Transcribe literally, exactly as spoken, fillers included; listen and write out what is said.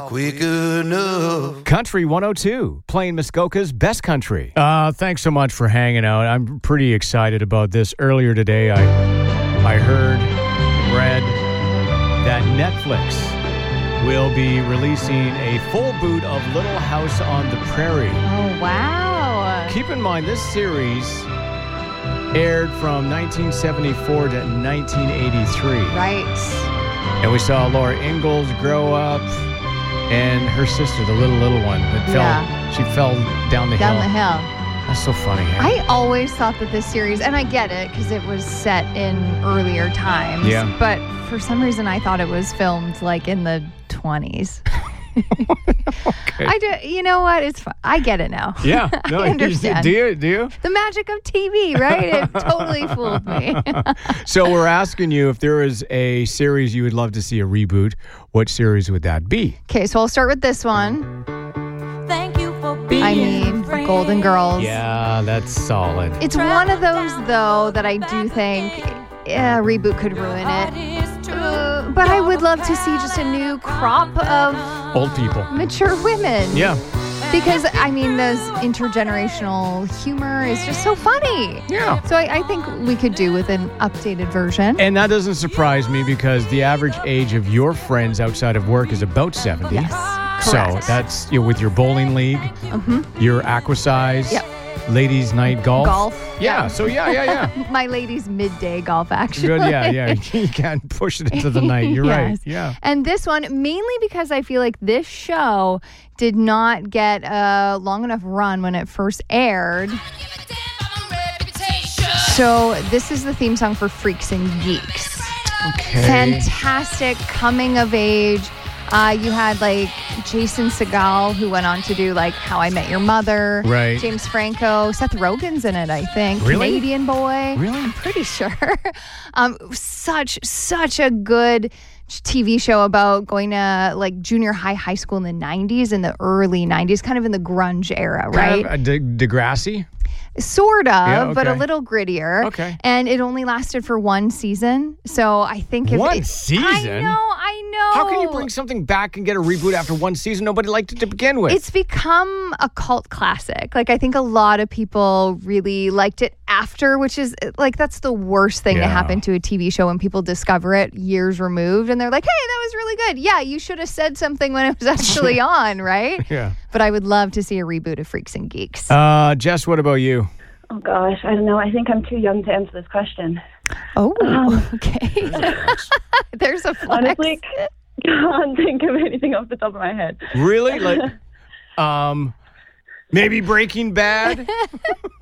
Quick enough. Country one oh two, playing Muskoka's best country. Uh, thanks so much for hanging out. I'm pretty excited about this. Earlier today, I I heard, read that Netflix will be releasing a full boot of Little House on the Prairie. Oh, wow. Keep in mind, this series aired from nineteen seventy-four to nineteen eighty-three. Right. And we saw Laura Ingalls grow up. And her sister, the little, little one, that fell, Yeah. she fell down the Down hill. the hill. That's so funny. eh? I always thought that this series, and I get it because it was set in earlier times. Yeah. But for some reason, I thought it was filmed like in the twenties. Okay. I do. You know what? It's fine. I get it now. Yeah. No, I understand. Do you? Do you? The magic of T V, right? It totally fooled me. So we're asking you if there is a series you would love to see a reboot. What series would that be? Okay, so I'll start with this one. Thank you for being I mean, friends. Golden Girls. Yeah, that's solid. It's one of those, though, that I do think yeah, a reboot could ruin it. Uh, but I would love to see just a new crop of Old people. mature women. Yeah. Because, I mean, this intergenerational humor is just so funny. Yeah. So I, I think we could do with an updated version. And that doesn't surprise me because the average age of your friends outside of work is about seventy. Yes. So Correct. that's, you know, with your bowling league, Mhm. your aquasize, Yep. ladies' night golf. Golf. Yeah. So yeah, yeah, yeah. My ladies' midday golf, actually. Good. Yeah, yeah. You can't push it into the night. You're right. Yes. Yeah. And this one, mainly because I feel like this show did not get a long enough run when it first aired. So this is the theme song for Freaks and Geeks. Okay. Fantastic coming of age. Uh, you had like Jason Segel, who went on to do like How I Met Your Mother. Right. James Franco. Seth Rogen's in it, I think. Really? Canadian Boy. Really? I'm pretty sure. um, such, such a good T V show about going to like junior high, high school in the nineties, in the early nineties, kind of in the grunge era, right? Kind of a De- Degrassi? Sort of, Yeah, but a okay. little grittier. Okay. And it only lasted for one season. So I think if One it, season? I know, I know. How can you bring something back and get a reboot after one season? Nobody liked it to begin with. It's become a cult classic. Like, I think a lot of people really liked it after, which is like, that's the worst thing Yeah. to happen to a T V show when people discover it years removed and they're like, hey, that was really good. Yeah, you should have said something when it was actually on, right? Yeah. But I would love to see a reboot of Freaks and Geeks. Uh, Jess, what about you? Oh, gosh. I don't know. I think I'm too young to answer this question. oh, um, okay. There's a flex. Honestly, can't think of anything off the top of my head. Really? Like, um, maybe Breaking Bad?